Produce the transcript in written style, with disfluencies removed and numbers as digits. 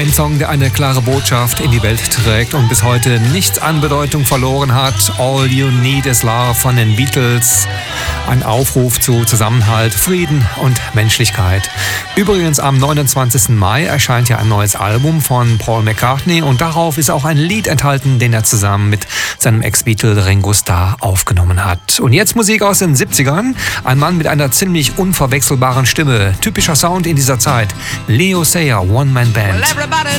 Ein Song, der eine klare Botschaft in die Welt trägt und bis heute nichts an Bedeutung verloren hat. All You Need Is Love von den Beatles. Ein Aufruf zu Zusammenhalt, Frieden und Menschlichkeit. Übrigens am 29. Mai erscheint ja ein neues Album von Paul McCartney und darauf ist auch ein Lied enthalten, den er zusammen mit seinem Ex-Beatle Ringo Starr aufgenommen hat. Und jetzt Musik aus den 70ern. Ein Mann mit einer ziemlich unverwechselbaren Stimme. Typischer Sound in dieser Zeit. Leo Sayer, One Man Band. Well, everybody